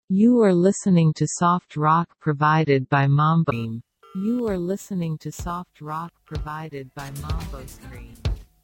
You are listening to soft rock provided by Mambo. You are listening to soft rock provided by Mambo Screen.